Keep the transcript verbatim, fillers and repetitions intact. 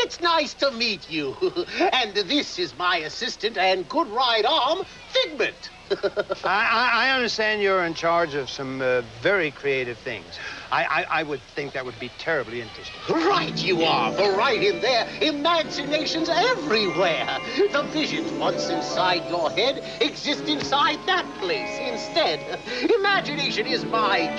It's nice to meet you. And this is my assistant and good right arm, Figment. I, I, I understand you're in charge of some uh, very creative things. I, I, I would think that would be terribly interesting. Right you are, for right in there, imagination's everywhere. The visions once inside your head exist inside that place instead. Imagination is my